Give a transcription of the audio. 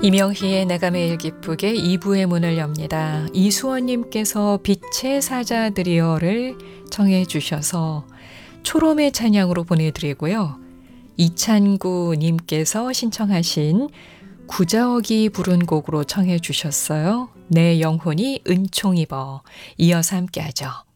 이명희의 내가 매일 기쁘게 2부의 문을 엽니다. 이수원님께서 빛의 사자들이여를 청해 주셔서 초롬의 찬양으로 보내드리고요. 이찬구님께서 신청하신 구자옥이 부른 곡으로 청해 주셨어요. 내 영혼이 은총 입어. 이어서 함께하죠.